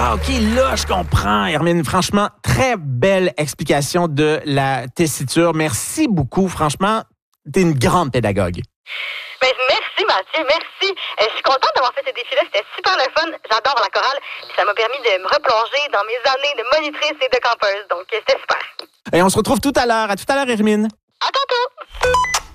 Ah, OK, là, je comprends, Hermine. Franchement, très belle explication de la tessiture. Merci beaucoup. Franchement, t'es une grande pédagogue. Ben, merci, Mathieu, merci. Je suis contente d'avoir fait ce défi-là. C'était super le fun. J'adore la chorale. Puis ça m'a permis de me replonger dans mes années de monitrice et de campeuse. Donc, c'était super. Et on se retrouve tout à l'heure. À tout à l'heure, Hermine. À tantôt!